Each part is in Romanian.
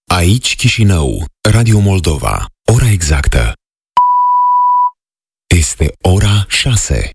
Aici Chișinău, Radio Moldova. Ora exactă este ora 6.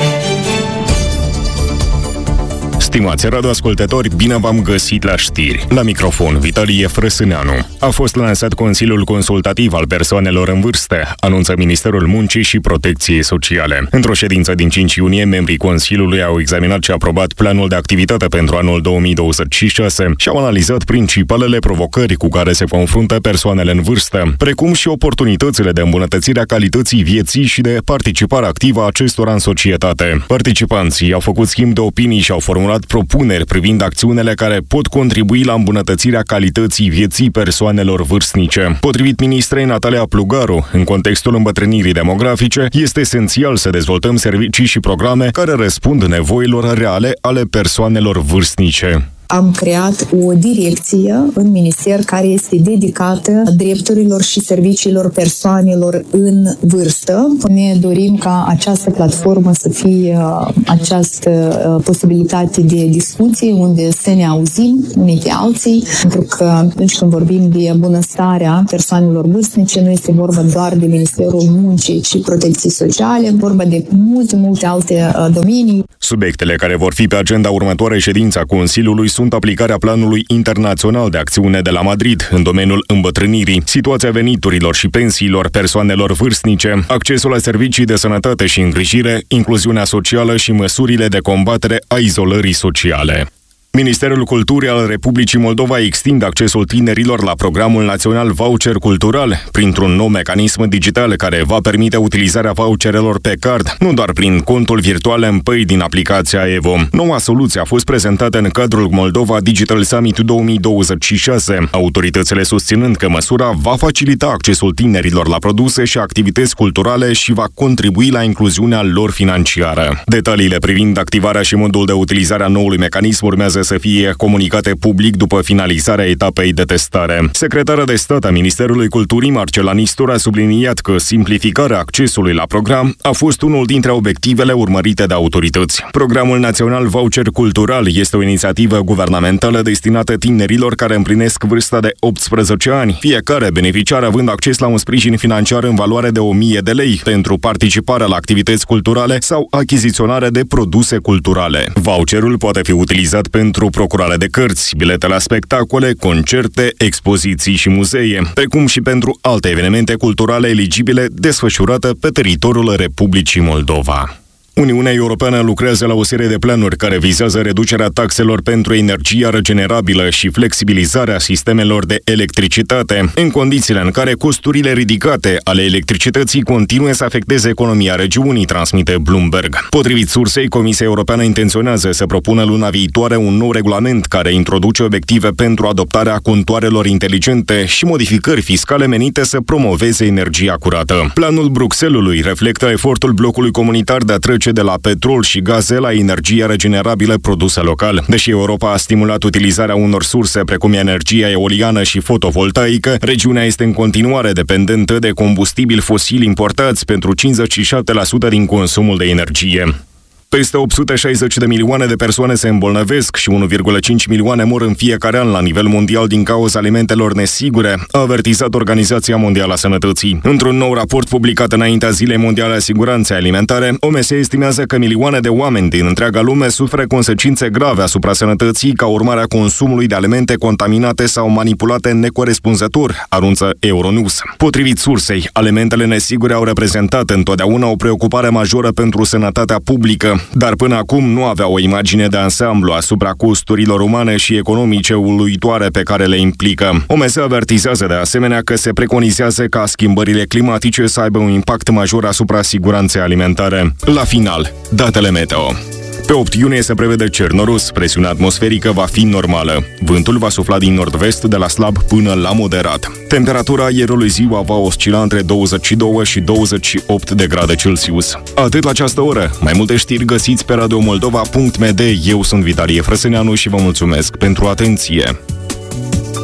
Stimați radioascultători, bine v-am găsit la știri. La microfon, Vitalie Frăsâneanu. A fost lansat Consiliul Consultativ al Persoanelor în Vârstă, anunță Ministerul Muncii și Protecției Sociale. Într-o ședință din 5 iunie, membrii Consiliului au examinat și aprobat planul de activitate pentru anul 2026 și au analizat principalele provocări cu care se confruntă persoanele în vârstă, precum și oportunitățile de îmbunătățire a calității vieții și de participare activă a acestora în societate. Participanții au făcut schimb de opinii și au formulat propuneri privind acțiunile care pot contribui la îmbunătățirea calității vieții persoanelor vârstnice. Potrivit ministrei Natalia Plugaru, în contextul îmbătrânirii demografice, este esențial să dezvoltăm servicii și programe care răspund nevoilor reale ale persoanelor vârstnice. Am creat o direcție în minister care este dedicată drepturilor și serviciilor persoanelor în vârstă. Ne dorim ca această platformă să fie această posibilitate de discuție unde să ne auzim unii pe alții, pentru că atunci când vorbim de bunăstarea persoanelor vârstnice, nu este vorba doar de Ministerul Muncii și Protecției Sociale, vorba de multe alte domenii. Subiectele care vor fi pe agenda următoarei ședințe a Consiliului sunt aplicarea Planului Internațional de Acțiune de la Madrid în domeniul îmbătrânirii, situația veniturilor și pensiilor persoanelor vârstnice, accesul la servicii de sănătate și îngrijire, incluziunea socială și măsurile de combatere a izolării sociale. Ministerul Culturii al Republicii Moldova extinde accesul tinerilor la programul național Voucher Cultural printr-un nou mecanism digital care va permite utilizarea voucherelor pe card, nu doar prin contul virtual MPay din aplicația Evo. Noua soluție a fost prezentată în cadrul Moldova Digital Summit 2026, autoritățile susținând că măsura va facilita accesul tinerilor la produse și activități culturale și va contribui la incluziunea lor financiară. Detaliile privind activarea și modul de utilizare a noului mecanism urmează să fie comunicate public după finalizarea etapei de testare. Secretara de stat a Ministerului Culturii, Marcela Nistor, a subliniat că simplificarea accesului la program a fost unul dintre obiectivele urmărite de autorități. Programul Național Voucher Cultural este o inițiativă guvernamentală destinată tinerilor care împlinesc vârsta de 18 ani, fiecare beneficiar având acces la un sprijin financiar în valoare de 1000 de lei pentru participarea la activități culturale sau achiziționare de produse culturale. Voucherul poate fi utilizat pentru procurare de cărți, bilete la spectacole, concerte, expoziții și muzee, precum și pentru alte evenimente culturale eligibile desfășurate pe teritoriul Republicii Moldova. Uniunea Europeană lucrează la o serie de planuri care vizează reducerea taxelor pentru energia regenerabilă și flexibilizarea sistemelor de electricitate, în condițiile în care costurile ridicate ale electricității continuă să afecteze economia regiunii, transmite Bloomberg. Potrivit sursei, Comisia Europeană intenționează să propună luna viitoare un nou regulament care introduce obiective pentru adoptarea contoarelor inteligente și modificări fiscale menite să promoveze energia curată. Planul Bruxellesului reflectă efortul blocului comunitar de a trece de la petrol și gaze la energia regenerabilă produsă local. Deși Europa a stimulat utilizarea unor surse precum energia eoliană și fotovoltaică, regiunea este în continuare dependentă de combustibili fosili importați pentru 57% din consumul de energie. Peste 860 de milioane de persoane se îmbolnăvesc și 1,5 milioane mor în fiecare an la nivel mondial din cauza alimentelor nesigure, a avertizat Organizația Mondială a Sănătății. Într-un nou raport publicat înaintea Zilei Mondiale a Siguranței Alimentare, OMS estimează că milioane de oameni din întreaga lume suferă consecințe grave asupra sănătății ca urmare a consumului de alimente contaminate sau manipulate necorespunzător, anunță Euronews. Potrivit sursei, alimentele nesigure au reprezentat întotdeauna o preocupare majoră pentru sănătatea publică, dar până acum nu avea o imagine de ansamblu asupra costurilor umane și economice uluitoare pe care le implică. OMS avertizează de asemenea că se preconizează ca schimbările climatice să aibă un impact major asupra siguranței alimentare. La final, datele meteo. Pe 8 iunie se prevede cer noros, presiunea atmosferică va fi normală. Vântul va sufla din nord-vest de la slab până la moderat. Temperatura aerului ziua va oscila între 22 și 28 de grade Celsius. Atât la această oră. Mai multe știri găsiți pe radiomoldova.md. Eu sunt Vitalie Frăsâneanu și vă mulțumesc pentru atenție.